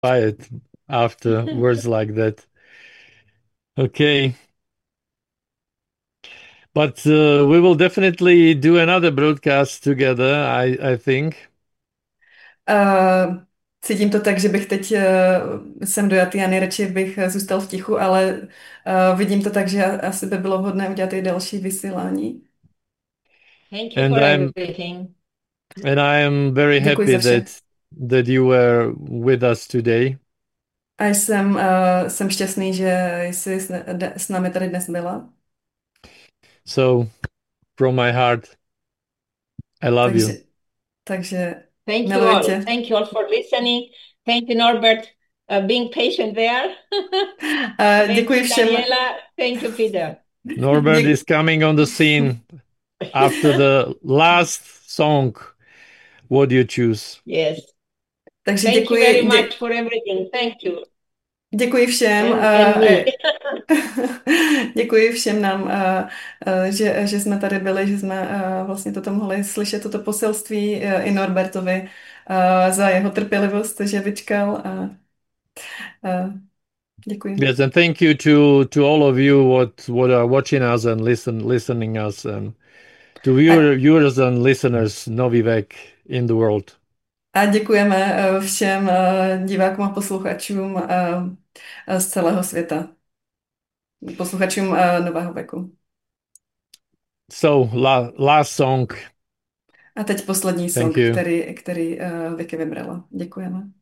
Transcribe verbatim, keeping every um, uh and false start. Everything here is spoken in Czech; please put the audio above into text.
quiet after words like that. Okay. But uh, we will definitely do another broadcast together, I, I think. Uh, cítím to tak, že bych teď uh, jsem dojatý a nejradši bych eh, zůstal v tichu, ale uh, vidím to tak, že asi by bylo vhodné udělat i další vysílání. Thank you And for I'm everything. and I am very Děkuji happy za vše. that that you were with us today. A jsem, uh, jsem šťastný, že jsi s, de- s námi tady dnes byla. So from my heart, I love Takže, you. takže Thank you miluji all. tě. Thank you all for listening. Thank you, Norbert, uh, being patient there. Uh, Thank děkuji you, všem. Daniela. Thank you, Peter. Norbert Dě- is coming on the scene after the last song. What do you choose? Yes. takže Thank you very děkuji, dě, much for everything. Thank you. děkuji všem. And, and Uh, me. děkuji všem nám, uh, uh, že, že jsme tady byli, že jsme uh, vlastně toto mohli slyšet, toto poselství uh, i Norbertovi uh, za jeho trpělivost, že vyčkal. A uh, děkuji. Yes, and thank you to to all of you what what are watching us and listen listening us and to A, viewer, viewers and listeners Novivek in the world. a děkujeme uh, všem uh, divákům a posluchačům uh, uh, z celého světa. Posluchačům uh, Nového veku. So la, last song. A teď poslední Thank song, you. který, který uh, Vicky vybrala. Děkujeme.